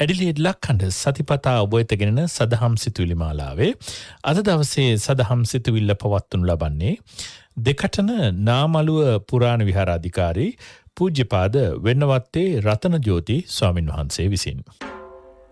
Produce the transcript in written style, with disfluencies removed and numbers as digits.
Adelaide ලක්කන්ඩ සතිපතා ඔබයතගෙනෙන සදහම් සිතුවිලි මාලාවේ අද දවසේ සදහම් සිතුවිල්ල පවත්වනු ලබන්නේ දෙකටන නාමලුව පුරාණ විහාරාධිකාරී පූජ්‍යපාද වෙන්නවත්තේ රතන ජෝති ස්වාමින් වහන්සේ විසින්.